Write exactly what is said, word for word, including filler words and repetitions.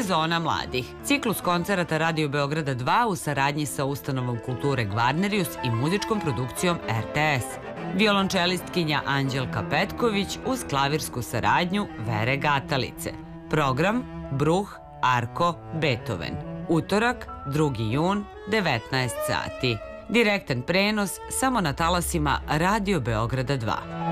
Sezona mladih. Ciklus koncerata Radio Beograda dva u saradnji sa Ustanovom kulture Gvarnerius i muzičkom produkcijom R T S. Violončelistkinja Anđelka Petković uz klavirsku saradnju Vere Gatalice. Program Bruh, Arko, Beethoven. Utorak, drugi jun, devetnaest sati. Direktan prenos samo na talasima Radio Beograda dva.